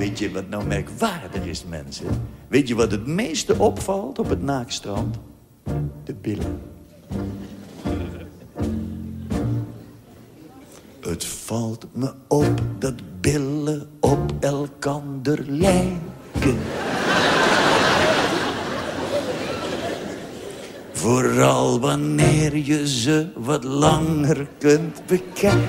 weet je wat nou merkwaardig is, mensen? Weet je wat het meeste opvalt op het Naakstrand? De billen. Het valt me op dat billen op elkander lijken. Vooral wanneer je ze wat langer kunt bekijken.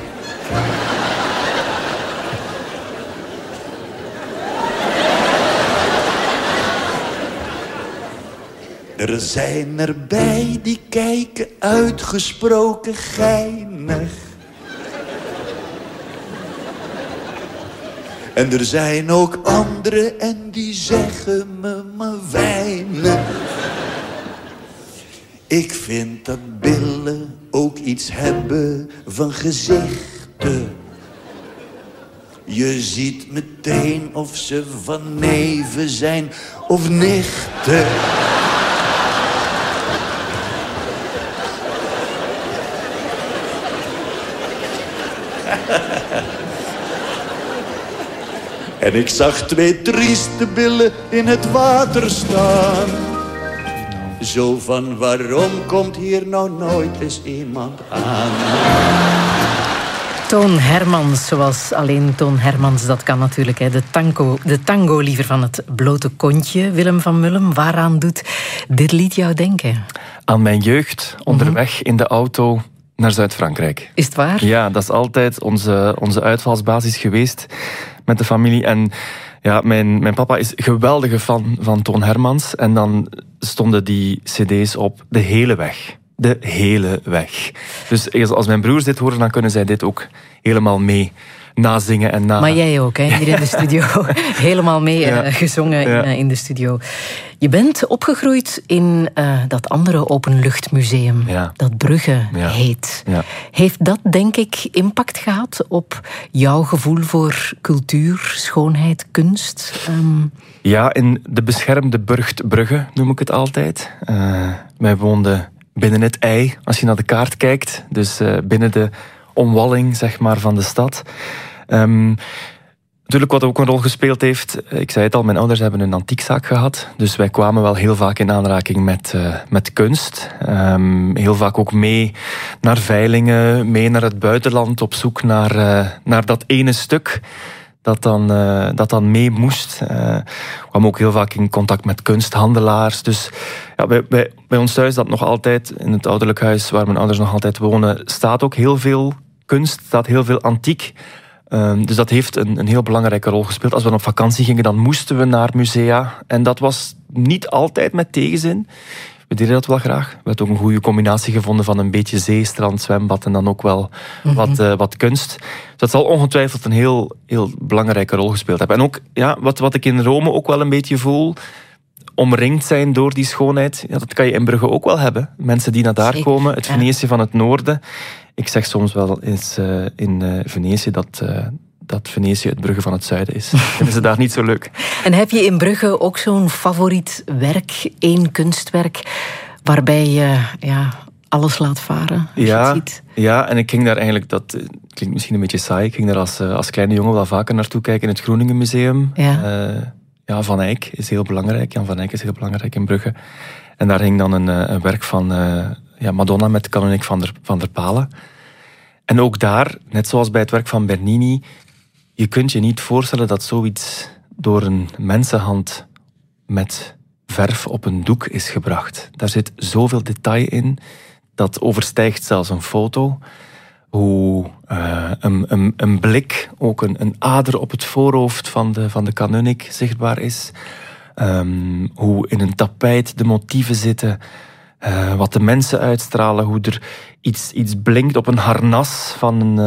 Er zijn erbij die kijken uitgesproken geinig. En er zijn ook anderen en die zeggen me maar weinig. Ik vind dat billen ook iets hebben van gezichten. Je ziet meteen of ze van neven zijn of nichten. En ik zag 2 trieste billen in het water staan. Zo van, waarom komt hier nou nooit eens iemand aan? Toon Hermans, zoals alleen Toon Hermans dat kan natuurlijk. Hè. De tango liever van het blote kontje, Willem van Mullem. Waaraan doet dit lied jou denken? Aan mijn jeugd, onderweg in de auto naar Zuid-Frankrijk. Is het waar? Ja, dat is altijd onze uitvalsbasis geweest met de familie. En ja, mijn papa is geweldige fan van Toon Hermans. En dan stonden die cd's op de hele weg. De hele weg. Dus als mijn broers dit horen, dan kunnen zij dit ook helemaal mee nazingen en na. Maar jij ook, hè? Hier in de studio. Helemaal mee gezongen in de studio. Je bent opgegroeid in dat andere openluchtmuseum. Ja. Dat Brugge heet. Ja. Heeft dat, denk ik, impact gehad op jouw gevoel voor cultuur, schoonheid, kunst? Ja, in de beschermde burcht Brugge noem ik het altijd. Wij woonden binnen het ei, als je naar de kaart kijkt. Dus binnen de omwalling, zeg maar, van de stad. Natuurlijk wat ook een rol gespeeld heeft, ik zei het al, mijn ouders hebben een antiekzaak gehad. Dus wij kwamen wel heel vaak in aanraking met kunst. Heel vaak ook mee naar veilingen, mee naar het buitenland op zoek naar dat ene stuk dat dan mee moest. We kwamen ook heel vaak in contact met kunsthandelaars. Dus ja, bij ons thuis, dat nog altijd, in het ouderlijk huis waar mijn ouders nog altijd wonen, staat ook heel veel kunst, staat heel veel antiek. Dus dat heeft een heel belangrijke rol gespeeld. Als we op vakantie gingen, dan moesten we naar musea. En dat was niet altijd met tegenzin. We deden dat wel graag. We hadden ook een goede combinatie gevonden van een beetje zee, strand, zwembad en dan ook wel wat kunst. Dus dat zal ongetwijfeld een heel, heel belangrijke rol gespeeld hebben. En ook wat ik in Rome ook wel een beetje voel, omringd zijn door die schoonheid, dat kan je in Brugge ook wel hebben. Mensen die naar daar komen, het Venetië van het noorden. Ik zeg soms wel eens in Venetië dat Venetië het Brugge van het zuiden is. Vinden ze daar niet zo leuk. En heb je in Brugge ook zo'n favoriet werk, één kunstwerk, waarbij je alles laat varen? Als je het ziet? Ja, en ik ging daar eigenlijk, dat klinkt misschien een beetje saai, ik ging daar als kleine jongen wel vaker naartoe kijken in het Groningen Museum. Ja. Van Eyck is heel belangrijk. Jan van Eyck is heel belangrijk in Brugge. En daar hing dan een werk van Madonna met Kanoniek van der Palen. En ook daar, net zoals bij het werk van Bernini, je kunt je niet voorstellen dat zoiets door een mensenhand met verf op een doek is gebracht. Daar zit zoveel detail in, dat overstijgt zelfs een foto. Hoe een blik, ook een ader op het voorhoofd van de kanunnik zichtbaar is. Hoe in een tapijt de motieven zitten. Wat de mensen uitstralen. Hoe er iets blinkt op een harnas van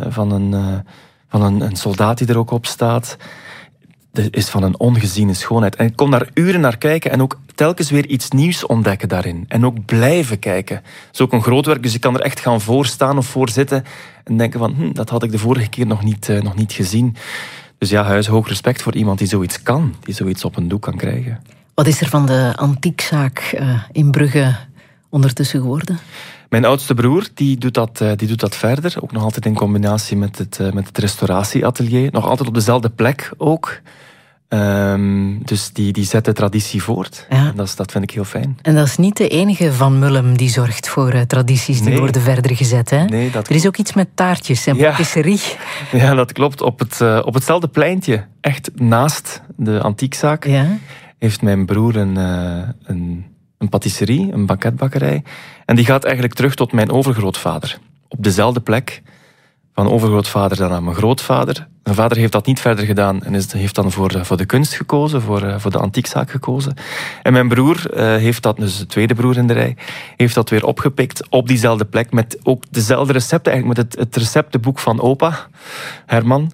een soldaat die er ook op staat. Dat is van een ongeziene schoonheid. En ik kon daar uren naar kijken en ook telkens weer iets nieuws ontdekken daarin. En ook blijven kijken. Het is ook een groot werk, dus ik kan er echt gaan voor staan of voor zitten en denken van, dat had ik de vorige keer nog niet gezien. Dus ja, huishoog respect voor iemand die zoiets kan, die zoiets op een doek kan krijgen. Wat is er van de antiekzaak in Brugge ondertussen geworden? Mijn oudste broer die doet dat verder, ook nog altijd in combinatie met het restauratieatelier. Nog altijd op dezelfde plek ook. Dus die zet de traditie voort. Ja. En dat vind ik heel fijn. En dat is niet de enige Van Mullem die zorgt voor tradities die worden verder gezet. Hè? Nee, er is ook iets met taartjes en patisserie. Ja, dat klopt. Op hetzelfde pleintje, echt naast de antiekzaak, heeft mijn broer een patisserie, een banketbakkerij. En die gaat eigenlijk terug tot mijn overgrootvader. Op dezelfde plek. Van overgrootvader dan aan mijn grootvader. Mijn vader heeft dat niet verder gedaan en heeft dan voor de kunst gekozen, voor de antiekzaak gekozen. En mijn broer heeft dat, dus de tweede broer in de rij, heeft dat weer opgepikt op diezelfde plek met ook dezelfde recepten, eigenlijk met het receptenboek van opa, Herman.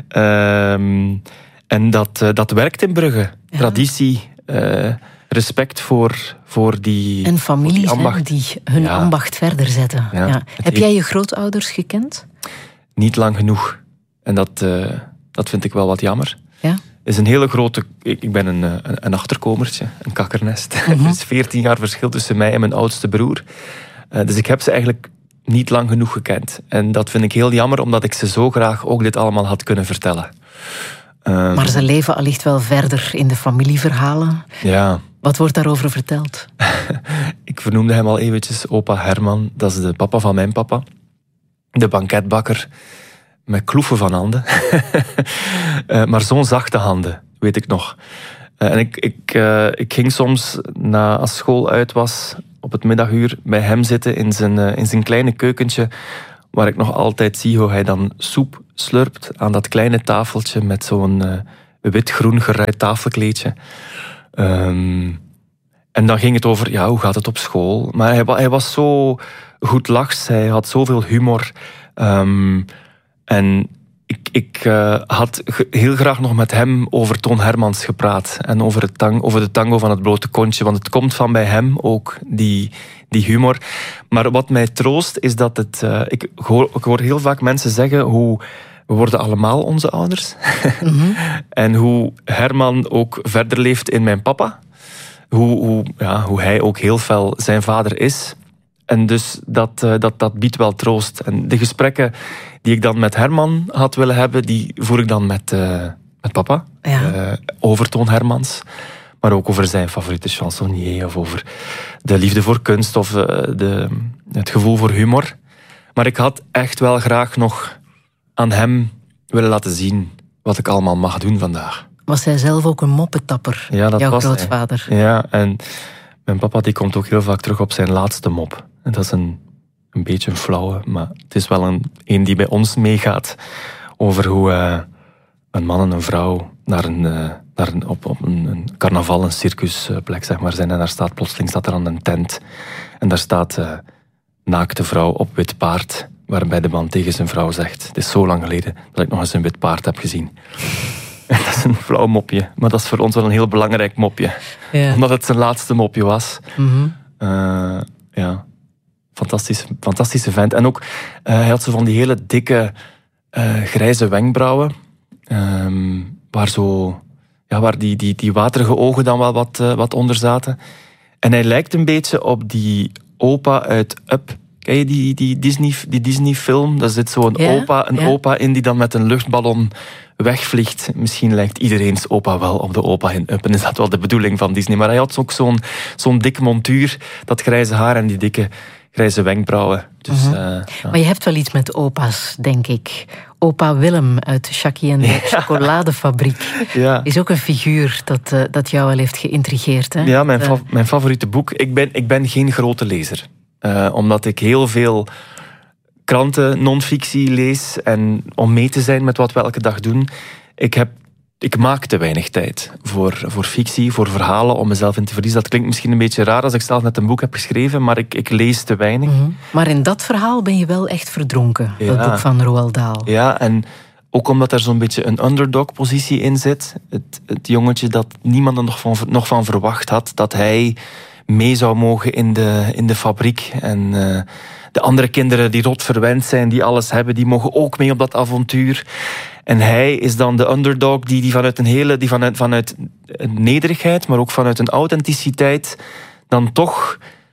En dat werkt in Brugge. Ja. Traditie, respect voor die en families die ambacht. Die hun ambacht verder zetten. Ja. Ja. Heb jij je grootouders gekend? Niet lang genoeg. En dat vind ik wel wat jammer. Ja? Is een hele grote... Ik ben een achterkomertje, een kakkernest. Er is 14 jaar verschil tussen mij en mijn oudste broer. Dus ik heb ze eigenlijk niet lang genoeg gekend. En dat vind ik heel jammer, omdat ik ze zo graag ook dit allemaal had kunnen vertellen. Maar ze leven allicht wel verder in de familieverhalen. Ja. Wat wordt daarover verteld? Ik vernoemde hem al eventjes, opa Herman. Dat is de papa van mijn papa. De banketbakker. Met kloeven van handen. Maar zo'n zachte handen, weet ik nog. En ik ging soms, als school uit was, op het middaguur bij hem zitten in zijn kleine keukentje, waar ik nog altijd zie hoe hij dan soep slurpt aan dat kleine tafeltje met zo'n wit-groen geruit tafelkleedje. En dan ging het over, hoe gaat het op school? Maar hij was zo goedlachs, hij had zoveel humor. En ik had heel graag nog met hem over Toon Hermans gepraat. En over de tango van het blote kontje. Want het komt van bij hem ook, die humor. Maar wat mij troost is dat het... Ik hoor heel vaak mensen zeggen hoe... We worden allemaal onze ouders. Mm-hmm. En hoe Herman ook verder leeft in mijn papa. Hoe hij ook heel fel zijn vader is. En dus dat biedt wel troost. En de gesprekken die ik dan met Herman had willen hebben, die voer ik dan met papa. Ja. Over Toon Hermans. Maar ook over zijn favoriete chansonnier. Of over de liefde voor kunst. Of het gevoel voor humor. Maar ik had echt wel graag nog aan hem willen laten zien wat ik allemaal mag doen vandaag. Was hij zelf ook een moppetapper, jouw grootvader? Hij. Ja, en mijn papa die komt ook heel vaak terug op zijn laatste mop. En dat is een beetje een flauwe, maar het is wel een die bij ons meegaat. Over hoe een man en een vrouw op een carnaval, een circusplek zeg maar, zijn. En plotseling staat er aan een tent. En daar staat naakte vrouw op wit paard. Waarbij de man tegen zijn vrouw zegt: het is zo lang geleden dat ik nog eens een wit paard heb gezien. En dat is een flauw mopje. Maar dat is voor ons wel een heel belangrijk mopje. Ja. Omdat het zijn laatste mopje was. Mm-hmm. Fantastische vent. En ook, hij had zo van die hele dikke grijze wenkbrauwen. Waar die waterige ogen dan wel wat onder zaten. En hij lijkt een beetje op die opa uit Up. Ken je die Disney-film? Daar zit zo'n opa in die dan met een luchtballon wegvliegt. Misschien lijkt iedereen's opa wel op de opa in Up. En is dat wel de bedoeling van Disney. Maar hij had ook zo'n dik montuur, dat grijze haar en die dikke grijze wenkbrauwen. Dus, Maar je hebt wel iets met opa's, denk ik. Opa Willem uit Jackie en de chocoladefabriek is ook een figuur dat jou wel heeft geïntrigeerd. Hè? Ja, mijn favoriete boek. Ik ben geen grote lezer. Omdat ik heel veel kranten, non-fictie lees. En om mee te zijn met wat we elke dag doen. Ik maak te weinig tijd voor fictie, voor verhalen, om mezelf in te verliezen. Dat klinkt misschien een beetje raar als ik zelf net een boek heb geschreven, maar ik lees te weinig. Mm-hmm. Maar in dat verhaal ben je wel echt verdronken, dat boek van Roald Dahl. Ja, en ook omdat er zo'n beetje een underdog-positie in zit. Het jongetje dat niemand er nog van verwacht had, dat hij mee zou mogen in de fabriek. En de andere kinderen die rot verwend zijn, die alles hebben, die mogen ook mee op dat avontuur. En hij is dan de underdog die vanuit een nederigheid, maar ook vanuit een authenticiteit, dan toch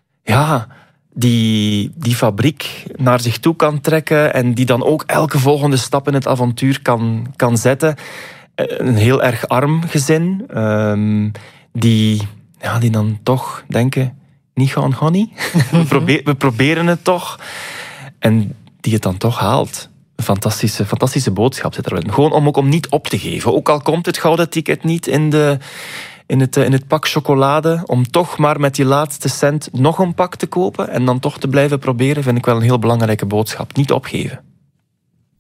die fabriek naar zich toe kan trekken en die dan ook elke volgende stap in het avontuur kan zetten. een heel erg arm gezin, die dan toch denken, niet gaan niet. We proberen het toch. En die het dan toch haalt. Een fantastische boodschap zit erin. Gewoon om niet op te geven. Ook al komt het gouden ticket niet in het pak chocolade, om toch maar met die laatste cent nog een pak te kopen en dan toch te blijven proberen, vind ik wel een heel belangrijke boodschap. Niet opgeven.